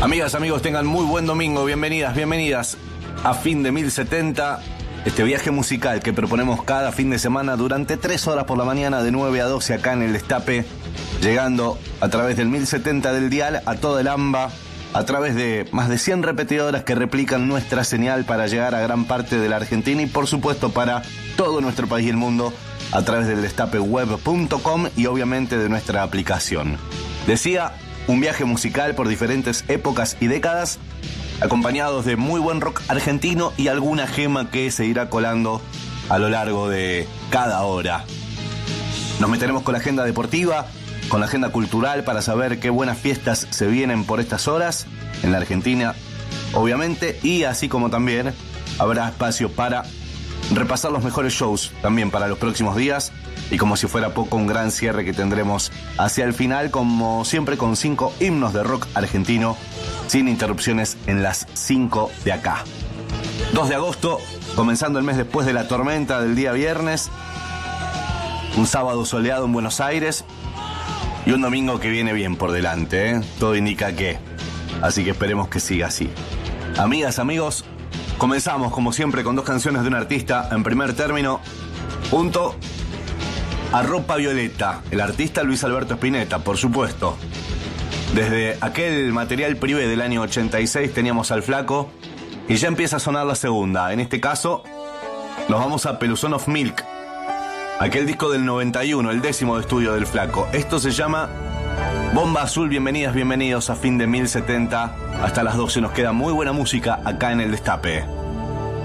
Amigas, amigos, tengan muy buen domingo. Bienvenidas, bienvenidas a Fin de 1070. Este viaje musical que proponemos cada fin de semana durante 3 horas por la mañana de 9 a 12 acá en el Destape, llegando a través del 1070 del dial a toda el AMBA, a través de más de 100 repetidoras que replican nuestra señal para llegar a gran parte de la Argentina y por supuesto para todo nuestro país y el mundo a través del destapeweb.com y obviamente de nuestra aplicación. Decía, un viaje musical por diferentes épocas y décadas, acompañados de muy buen rock argentino y alguna gema que se irá colando a lo largo de cada hora. Nos meteremos con la agenda deportiva, con la agenda cultural para saber qué buenas fiestas se vienen por estas horas en la Argentina, obviamente, y así como también habrá espacio para repasar los mejores shows también para los próximos días y como si fuera poco un gran cierre que tendremos hacia el final, como siempre con 5 himnos de rock argentino sin interrupciones en las 5 de acá. 2 de agosto, comenzando el mes después de la tormenta del día viernes, un sábado soleado en Buenos Aires y un domingo que viene bien por delante, ¿eh? Todo indica que, así que esperemos que siga así. Amigas, amigos, comenzamos como siempre con 2 canciones de un artista en primer término, junto a Ropa Violeta, el artista Luis Alberto Spinetta, por supuesto. Desde aquel material privé del año 86 teníamos al Flaco y ya empieza a sonar la segunda. En este caso, nos vamos a Peluzón of Milk, aquel disco del 91, el 10º de estudio del Flaco. Esto se llama Bomba Azul. Bienvenidas, bienvenidos a Fin de 1070. Hasta las 12 nos queda muy buena música acá en el Destape.